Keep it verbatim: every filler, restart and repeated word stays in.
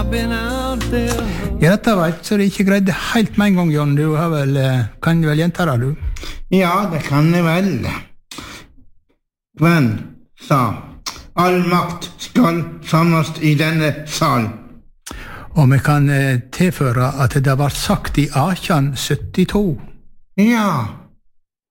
Ja, dette vet, så det ikke greide helt med en gang, John. Du har vel, kan vel gjenta det, du? Ja, det kan jeg vel. Gwen sa, all makt skal samles i denne sal. Og vi kan tilføre at det har vært sagt i atten syttito. Ja.